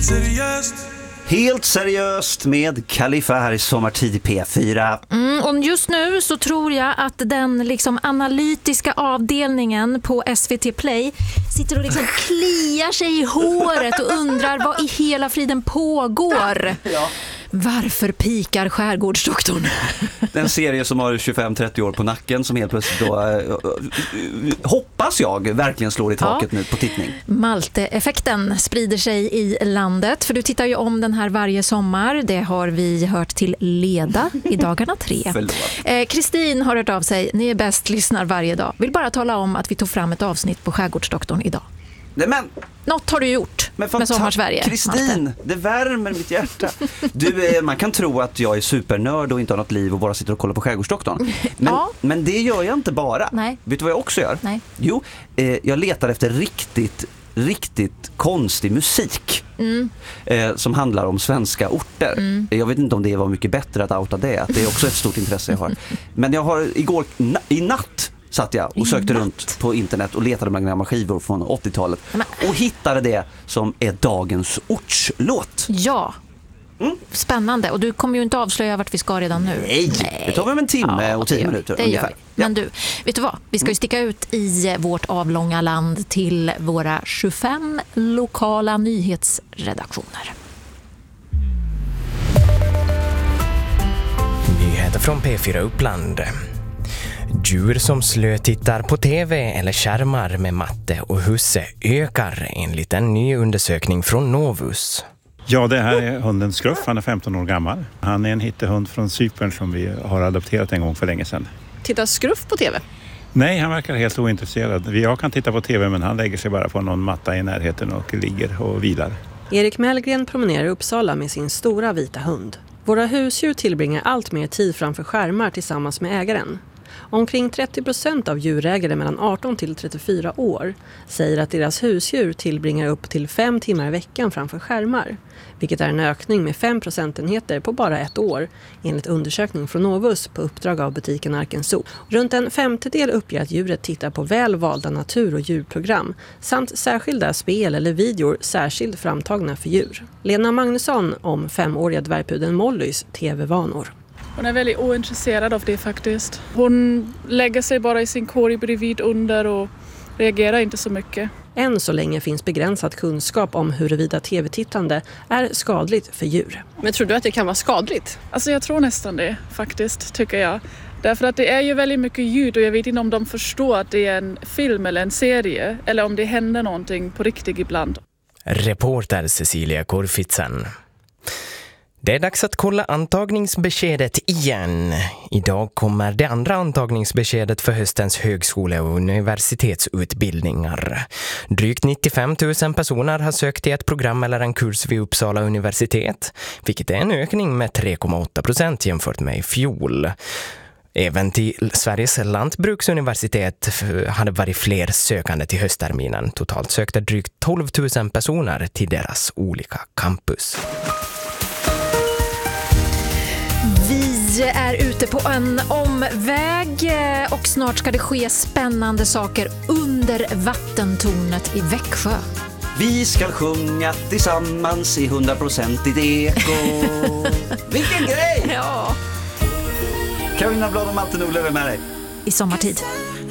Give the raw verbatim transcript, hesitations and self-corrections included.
Helt seriöst. Helt seriöst med Khalifa här i Sommartid i P fyra. Mm, och just nu så tror jag att den liksom analytiska avdelningen på S V T Play sitter och liksom kliar sig i håret och undrar vad i hela friden pågår. Ja. Varför pikar Skärgårdsdoktorn? Den serie som har tjugofem trettio år på nacken som helt plötsligt då äh, hoppas jag verkligen slår i taket ja. nu på tittning. Malte-effekten sprider sig i landet, för du tittar ju om den här varje sommar. Det har vi hört till leda i dagarna tre. Kristin eh, har hört av sig. Ni är bäst, lyssnar varje dag. Vill bara tala om att vi tog fram ett avsnitt på Skärgårdsdoktorn idag. Nej, men något har du gjort men med Sommarsverige. Kristin, det värmer mitt hjärta. Du, man kan tro att jag är supernörd och inte har något liv och bara sitter och kollar på Skärgårdsdoktorn. Men, ja. men det gör jag inte bara. Nej. Vet du vad jag också gör? Nej. Jo, eh, jag letar efter riktigt, riktigt konstig musik. Mm. Eh, som handlar om svenska orter. Mm. Jag vet inte om det var mycket bättre att outa det. Att det är också ett stort intresse jag har. Men jag har igår, na- i natt satt jag och sökte runt på internet och letade bland gamla skivor från åttiotalet och hittade det som är dagens ortslåt. Ja, mm. Spännande. Och du kommer ju inte avslöja vart vi ska redan nu. Nej, Nej. det tar väl en timme ja, och tio minuter det ungefär. Gör vi. Men du, vet du vad? Vi ska ju sticka ut i vårt avlånga land till våra tjugofem lokala nyhetsredaktioner. Nyheter från P fyra Uppland. Djur som slötittar på tv eller skärmar med matte och husse ökar enligt en ny undersökning från Novus. Ja, det här är hunden Skruff. Han är femton år gammal. Han är en hittehund från Cypern som vi har adopterat en gång för länge sedan. Tittar Skruff på tv? Nej, han verkar helt ointresserad. Jag kan titta på tv men han lägger sig bara på någon matta i närheten och ligger och vilar. Erik Mellgren promenerar i Uppsala med sin stora vita hund. Våra husdjur tillbringar allt mer tid framför skärmar tillsammans med ägaren. Omkring trettio procent av djurägare mellan arton till trettiofyra år säger att deras husdjur tillbringar upp till fem timmar i veckan framför skärmar, vilket är en ökning med fem procentenheter på bara ett år, enligt undersökning från Novus på uppdrag av butiken Arken Zoo. Runt en femtedel uppger att djuret tittar på väl valda natur- och djurprogram samt särskilda spel eller videor särskilt framtagna för djur. Lena Magnusson om femåriga dvärgpudeln Mollys tv-vanor. Hon är väldigt ointresserad av det faktiskt. Hon lägger sig bara i sin korg bredvid under och reagerar inte så mycket. Än så länge finns begränsad kunskap om huruvida tv-tittande är skadligt för djur. Men tror du att det kan vara skadligt? Alltså jag tror nästan det faktiskt, tycker jag. Därför att det är ju väldigt mycket ljud och jag vet inte om de förstår att det är en film eller en serie eller om det händer någonting på riktigt ibland. Reporter Cecilia Korfitsen. Det är dags att kolla antagningsbeskedet igen. Idag kommer det andra antagningsbeskedet för höstens högskole- och universitetsutbildningar. Drygt nittiofem tusen personer har sökt till ett program eller en kurs vid Uppsala universitet, vilket är en ökning med tre komma åtta procent jämfört med i fjol. Även till Sveriges lantbruksuniversitet hade varit fler sökande till höstterminen. Totalt sökte drygt tolv tusen personer till deras olika campus. Vi är ute på en omväg och snart ska det ske spännande saker under vattentornet i Växjö. Vi ska sjunga tillsammans i hundra procent i eko. Vilken grej! Ja. Carolina Blad och Malte Nordlöf är med dig. I Sommartid.